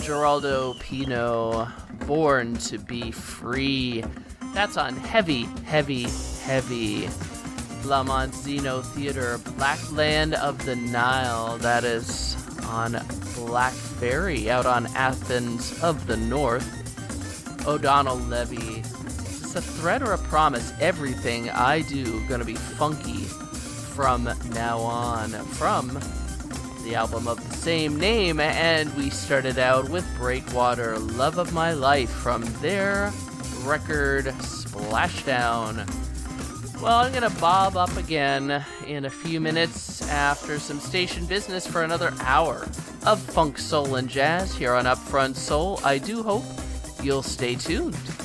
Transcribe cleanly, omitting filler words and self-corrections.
Geraldo Pino, Born to Be Free. That's on Heavy, Heavy, Heavy. La Monzino Theater, Black Land of the Nile. That is on Black Ferry, out on Athens of the North. O'Donnell Levy. Is this a threat or a promise? Everything I do gonna be funky from now on. From the album of the same name, and we started out with Breakwater, Love of My Life, from their record Splashdown. Well, I'm gonna bob up again in a few minutes after some station business for another hour of funk, soul, and jazz here on Upfront Soul. I do hope you'll stay tuned.